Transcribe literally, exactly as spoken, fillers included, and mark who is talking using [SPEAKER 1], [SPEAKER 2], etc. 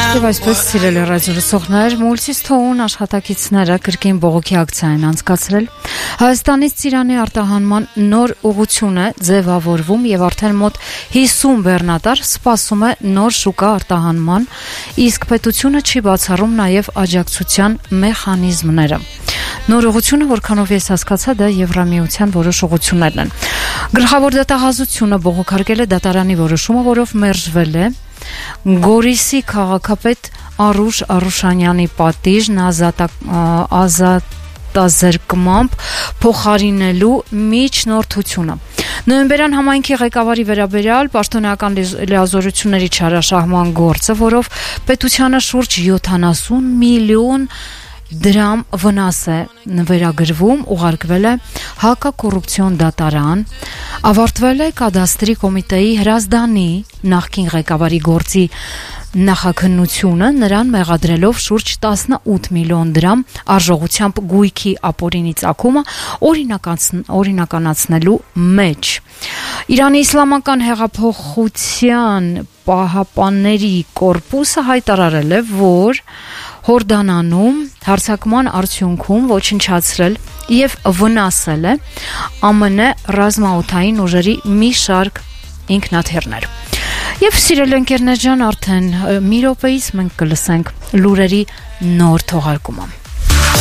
[SPEAKER 1] Եվ այսպես սիրելի ռադիոլսողներ, Մուլտիս Թոուն աշխատակիցները կրկին բողոքի ակցիա են անցկացրել։ Հայաստանից Ծիրանի արտահանման նոր ուղղություն է ձևավորվում եւ արդեն մոտ հիսուն բեռնատար սպասում է նոր շուկա արտահանման, իսկ պետությունը չի բացառում նաեւ աջակցության մեխանիզմները։ Նոր ուղղությունը, որքանով ես հասկացա, դա Եվրամիության որոշ ուղղություններն են։ Գլխավոր դատահազությունը բողոքարկել է դատարանի որոշումը, որով մերժվել է Գորիսի քաղաքապետ Արուշ Արուշանյանի պատիժն ազատազրկմամբ փոխարինելու միջնորդությունը։ Նոյեմբերյան համայնքի ղեկավարի վերաբերյալ պաշտոնական լիազորությունների չարաշահման գործը, որով պետությանը շուրջ յոթանասուն միլիոն դրամ վնաս է վերագրվում, ուղարկվել է հակակոռուպցիոն դատարան, ավարտվել է կադաստրի կոմիտեի Հրազդանի նախկին ղեկավարի գործի նախաքննությունը, նրան մեղադրելով շուրջ տասնութ միլիոն դրամ արժողությամբ գույքի ապօրինի ծագումը օրինականացնելու մեջ։ Իրանի իսլամական հեղափոխության պահապանների կորպուսը հայտարարել է, որ Հորդանանում հարձակման արդյունքում ոչնչացրել եւ վնասել է ԱՄՆ ռազմաօդային ուժերի մի շարք ինքնաթիռներ։ Եվ սիրելի ընկերներ ջան, արդեն մի րոպեից մենք կլսենք լուրերի նոր թողարկումը։